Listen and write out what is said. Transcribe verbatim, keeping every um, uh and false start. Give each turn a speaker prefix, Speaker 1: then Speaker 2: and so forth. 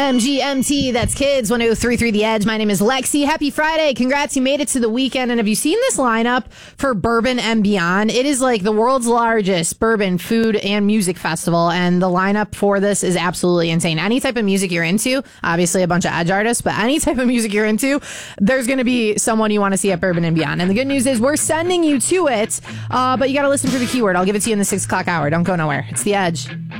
Speaker 1: M G M T, that's Kids, one oh three point three The Edge. My name is Lexi. Happy Friday. Congrats, you made it to the weekend. And have you seen this lineup for Bourbon and Beyond? It is like the world's largest bourbon food and music festival, and the lineup for this is absolutely insane. Any type of music you're into, obviously a bunch of Edge artists, but any type of music you're into, there's going to be someone you want to see at Bourbon and Beyond. And the good news is we're sending you to it, uh, but you got to listen for the keyword. I'll give it to you in the six o'clock hour. Don't go nowhere. It's The Edge.